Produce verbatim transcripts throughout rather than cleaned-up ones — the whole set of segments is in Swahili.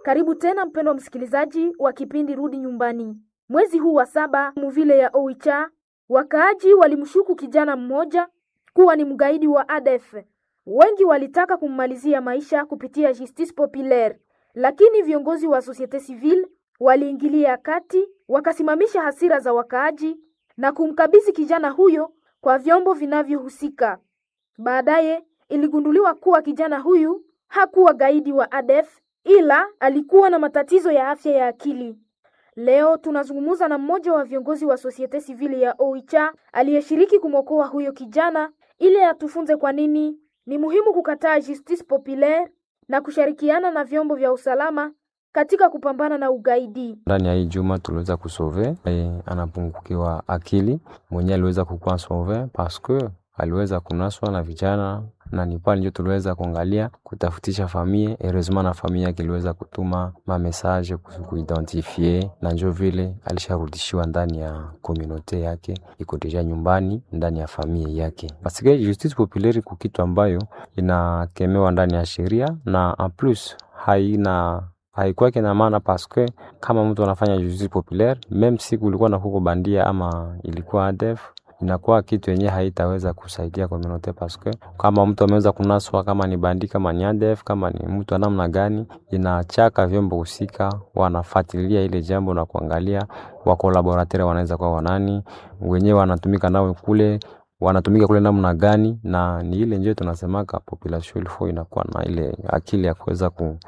Karibu tena mpendwa msikilizaji wa kipindi Rudi Nyumbani. Mwezi huu wa saba muvile ya Oicha, wakaaji walimshuku kijana mmoja kuwa ni mgaidi wa A D F. Wengi walitaka kummalizia maisha kupitia justice populaire, lakini viongozi wa societe civile waliingilia kati, wakasimamisha hasira za wakaaji na kumkabidhi kijana huyo kwa vyombo vinavyohusika. Baadaye iligunduliwa kuwa kijana huyu hakuwa gaidi wa A D F, ila alikuwa na matatizo ya afya ya akili. Leo tunazungumza na mmoja wa viongozi wa societe civile ya Oicha aliyeshiriki kumokoa huyo kijana ili atufunze kwa nini ni muhimu kukataa justice populaire na kushirikiana na vyombo vya usalama katika kupambana na ugaidi. Ndani ya hii juma tuliweza kusove e, anapungukiwa akili mwenye aliweza kukua sauve parce que aliweza kunaswa na vijana, na ni pale ndio tuliweza kuangalia kutafutisha familia. Heureusement na familia kiliweza kutuma ma message kuidentifie, na ndio vile alisharudishiwa ndani ya community yake, iko deja nyumbani ndani ya familia yake. Parce que justice populaire ku kitu ambayo inakemewa ndani ya sheria, na en plus haina haikuwa kina maana parce que kama mtu anafanya justice populaire, même si kulikuwa na huko bandia ama ilikuwa A D F, inakuwa kitu yenye haitaweza kusaidia community parce que kama mtu ameweza kunaswa, kama ni bandi, kama ni A D F, kama ni mtu wa namna gani, inachaka vyombo husika wanafuatilia ile jambo na kuangalia wa collaborateur wanaweza kuwa wanani, wenyewe wanatumika nao kule, wanatumika kule namna gani. Na ni ile ndio tunasemaka population ilifo inakuwa na ile akili ya kuweza ku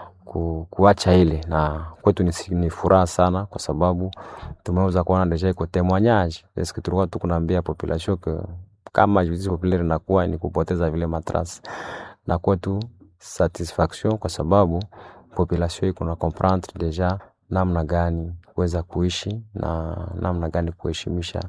Ku, kuacha ile, na kwetu ni, ni furaha sana kwa sababu tumeweza kuona deja iko témoignage. Est-ce que tulikuwa tukunaambia population que kama justice populaire inakuwa ni kupoteza vile matras, na kwetu satisfaction kwa sababu population iko na comprendre deja namna gani kuweza kuishi na namna gani kuheshimisha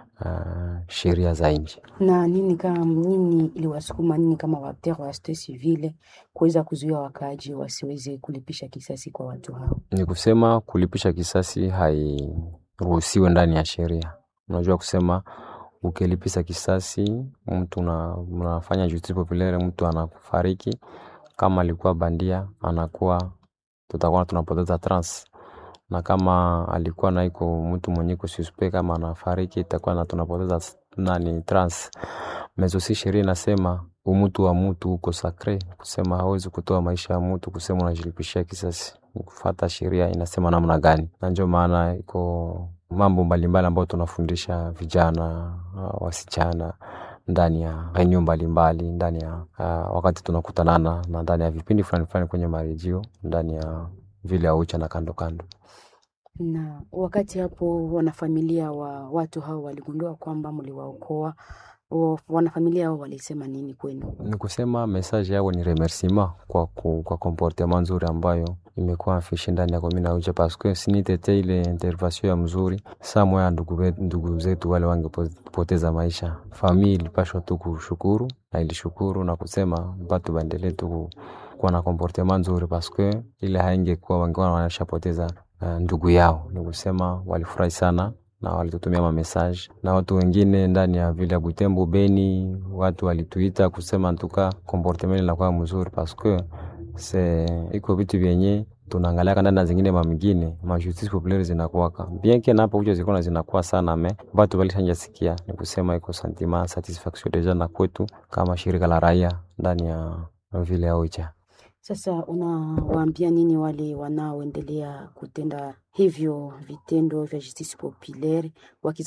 uh, sheria za nchi. Na nini kama nini iliwasukuma nini kama waptero wa societe civile kuweza kuzuia wakaaji wasiweze kulipisha kisasi kwa watu hao? Ni kusema kulipisha kisasi hairuhusiwi ndani ya sheria. Unajua kusema ukilipisha kisasi mtu na mnafanya justice populaire, mtu anakufariki, kama alikuwa bandia anakuwa tutakuwa tunapoteza trans, na kama alikuwa na iko mtu mwenye ko suspect kama anafariki itakuwa na tunapoteza nani trans. Mezo si sheria inasema umutu wa mtu uko sacre, kusema hawezi kutoa maisha ya mtu, kusema unajilipishia kisasi. Kufuata sheria inasema namna gani, na ndio maana iko mambo mbalimbali ambayo tunafundisha vijana, uh, wasichana ndani ya eneo mbalimbali, ndani ya uh, wakati tunakutanana na ndani ya vipindi fulani fulani kwenye marejeo ndani ya vile ya Oicha na kando kando. Na wakati hapo wanafamilia wa watu hao waligundua kwamba mliwaokoa, wanafamilia hao walisema nini kwenu? Ni kusema message yao ni remerciement kwa ku, kwa comportement nzuri ambayo imekuwa afishe ndani ya commune ya Oicha, parce que si nitete ile intervention ya mzuri saa moja ndugu ndugu zetu wale wangepoteza maisha. Familia ilipashwa tu kushukuru na ilishukuru na kusema watu baendelee tu kuwa na comportement nzuri, parce que ile haingekuwa wangekuwa wanashapoteza uh, ndugu yao. Ni kusema walifurahi sana na walitutumia ma message, na watu wengine ndani ya vile Butembo, Beni, watu walituita kusema ntuka comportement inakuwa mzuri, parce que c'est iko vitu vyenye tunaangalia ndani na zingine mamingine ma justice populaire zinakuwa bien que napo hujo zikona zinakuwa sana, me watu walishajasikia. Ni kusema iko sentiment satisfaction deja na kwetu kama shirika la raia ndani ya vile ya Oicha. Sasa unawaambia nini wale wanaoendelea kutenda hivyo vitendo vya justice populaire waki